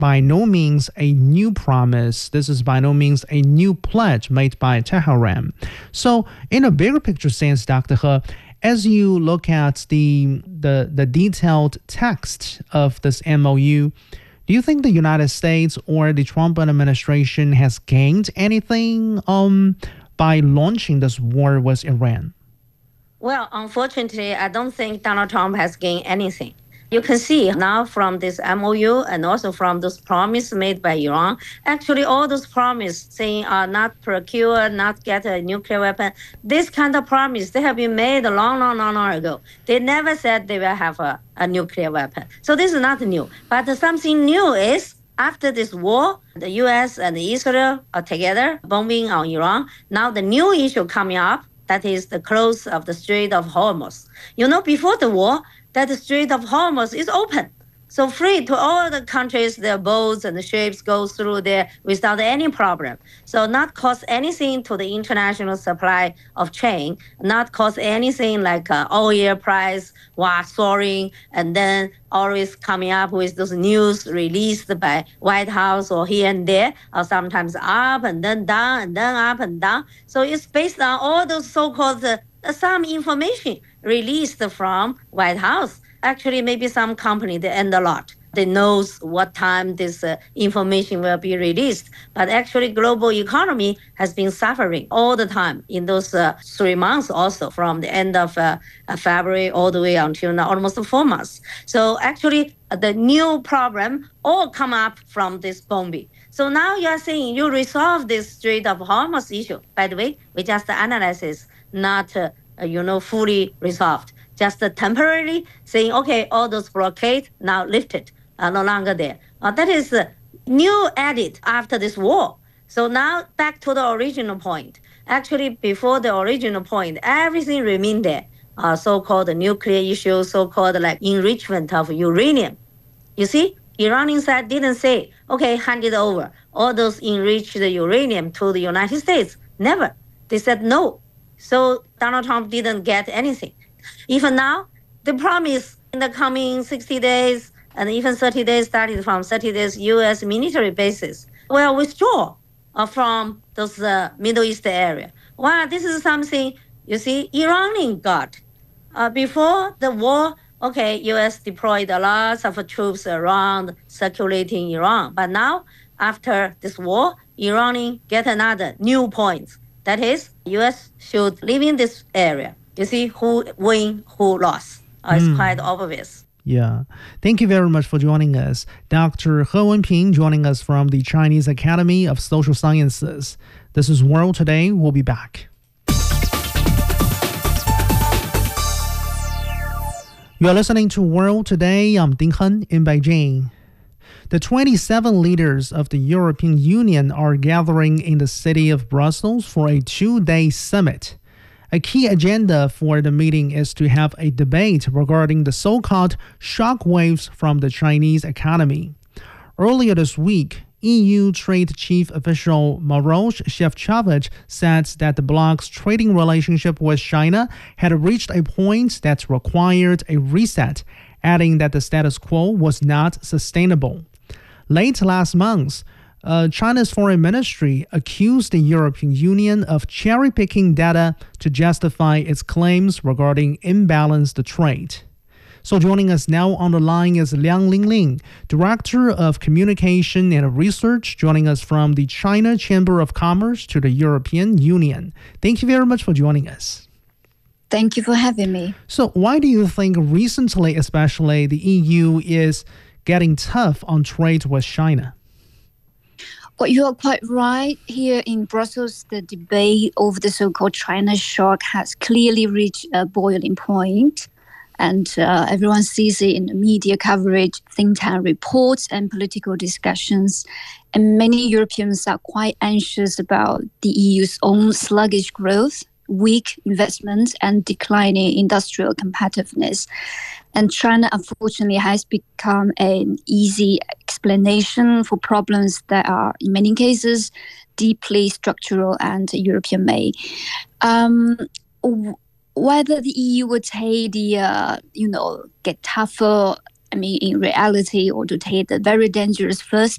by no means a new promise. This is by no means a new pledge made by Tehran. So, in a bigger picture sense, Dr. He, as you look at the detailed text of this MOU, do you think the United States or the Trump administration has gained anything by launching this war with Iran? Well, unfortunately, I don't think Donald Trump has gained anything. You can see now from this MOU and also from those promises made by Iran, actually all those promises saying not procure, not get a nuclear weapon, this kind of promise, they have been made long ago. They never said they will have a nuclear weapon. So this is not new. But something new is after this war, the U.S. and Israel are together bombing on Iran. Now the new issue coming up, that is the close of the Strait of Hormuz. You know, before the war, that the Strait of Hormuz is open. So free to all the countries, their boats and the ships go through there without any problem. So not cause anything to the international supply of chain, not cause anything like oil price, soaring, and then always coming up with those news released by White House or here and there, or sometimes up and then down and then up and down. So it's based on all those so-called some information released from White House. Actually, maybe some company, they earn a lot. They knows what time this information will be released. But actually, global economy has been suffering all the time in those 3 months also, from the end of February all the way until now, almost 4 months. So actually, the new problem all come up from this bombing. So now you are saying you resolve this Strait of Hormuz issue. By the way, we just analyze it, not fully resolved. Just temporarily saying, okay, all those blockades now lifted, no longer there. That is new added after this war. So now back to the original point. Actually, before the original point, everything remained there. So-called nuclear issue, so-called like enrichment of uranium. You see, Iranian side didn't say, okay, hand it over. All those enriched uranium to the United States. Never. They said no. So Donald Trump didn't get anything. Even now, the promise in the coming 60 days and even 30 days, starting from 30 days, U.S. military bases will withdraw from those Middle East area. Well, this is something, you see, Iranian got. Before the war, okay, U.S. deployed a lot of troops around circulating Iran. But now, after this war, Iranian get another new point. That is, U.S. should live in this area. You see who win, who lost. It's quite obvious. Yeah. Thank you very much for joining us. Dr. He Wenping joining us from the Chinese Academy of Social Sciences. This is World Today. We'll be back. You are listening to World Today. I'm Ding Hen in Beijing. The 27 leaders of the European Union are gathering in the city of Brussels for a 2-day summit. A key agenda for the meeting is to have a debate regarding the so-called shockwaves from the Chinese economy. Earlier this week, EU trade chief official Maroš Šefčovič said that the bloc's trading relationship with China had reached a point that required a reset, adding that the status quo was not sustainable. Late last month, China's foreign ministry accused the European Union of cherry-picking data to justify its claims regarding imbalanced trade. So joining us now on the line is Liang Lingling, Director of Communication and Research, joining us from the China Chamber of Commerce to the European Union. Thank you very much for joining us. Thank you for having me. So why do you think recently, especially, the EU is getting tough on trade with China? Well, you are quite right. Here in Brussels, the debate over the so-called China shock has clearly reached a boiling point. And everyone sees it in the media coverage, think tank reports, and political discussions. And many Europeans are quite anxious about the EU's own sluggish growth, weak investment, and declining industrial competitiveness. And China, unfortunately, has become an easy explanation for problems that are, in many cases, deeply structural and European-made. Whether the EU would take get tougher, in reality, or to take the very dangerous first